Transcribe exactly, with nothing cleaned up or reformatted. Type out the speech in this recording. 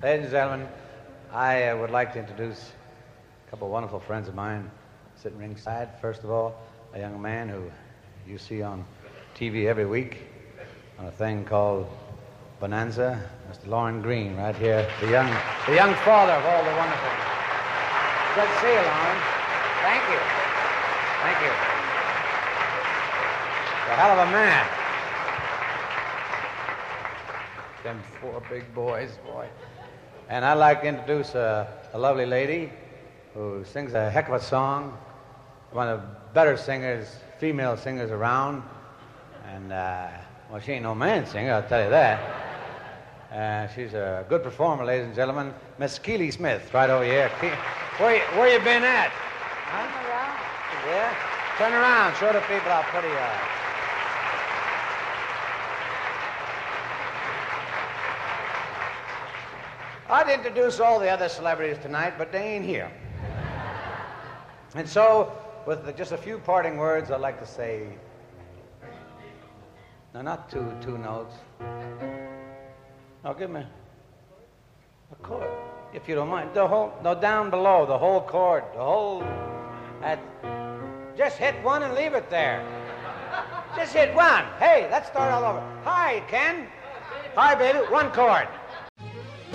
Ladies and gentlemen, I uh, would like to introduce a couple of wonderful friends of mine sitting ringside. First of all, a young man who you see on T V every week on a thing called Bonanza, Mister Lorne Green, right here. The young, the young father of all the wonderful. Good to see you, Lorne. Thank you. Thank you. You're a hell of a man. Them four big boys, boy. And I'd like to introduce a, a lovely lady who sings a heck of a song, one of the better singers, female singers around. And, uh, well, she ain't no man singer, I'll tell you that. Uh, she's a good performer, ladies and gentlemen. Miss Keely Smith, right over here. Ke- where, you, where you been at? Huh? Yeah? Turn around, show the people how pretty you are. I'd introduce all the other celebrities tonight, but they ain't here. And so, with the, just a few parting words, I'd like to say, no, not two, two notes. No, give me a chord, if you don't mind. The whole, no, down below, the whole chord, the whole, at, just hit one and leave it there. Just hit one. Hey, let's start all over. Hi, Ken. Hi, baby, one chord.